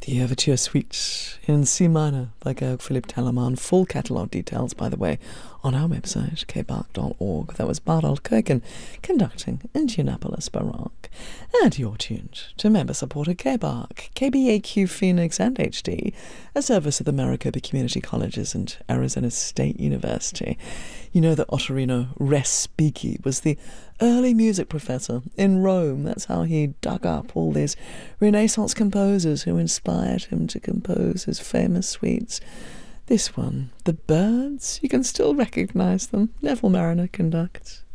The Overture Suite in C minor by Georg Philipp Telemann. Full catalogue details, by the way, on our website, kbach.org. That was Bartolt Kuiken conducting Indianapolis Baroque. And you're tuned to member-supported KBAQ, KBAQ Phoenix and HD, a service of the Maricopa Community Colleges and Arizona State University. You know that Ottorino Respighi was the early music professor in Rome. That's how he dug up all these Renaissance composers who inspired him to compose his famous suites. This one, The Birds, you can still recognize them. Neville Marriner conducts.